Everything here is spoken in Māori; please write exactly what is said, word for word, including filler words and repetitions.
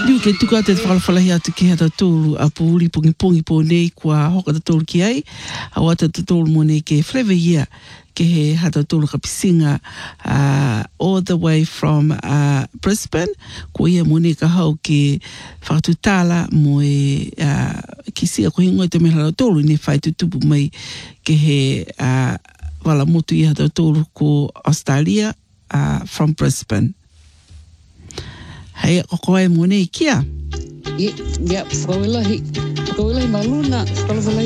Liu ke tuka te whakalawhalahi atu ki hata tōru a pūri pungi pungi pō nei kua hoka ta tōru ki ai. Hau ata ta tōru mō nei ke Flavor Year ke he hata tōru ka pisinga uh, all the way from uh, Brisbane. Ko ia mō nei ka hau ke whakatutala mo e uh, ki sia ko hingo i te mehara tōru ne whai tutupu mai ke he uh, wala motu i hata tōru ko Australia uh, from Brisbane. Hei, o koe mō nei kia? Ia, ia, whakawelahi, whakawelahi maluna, whakawelahi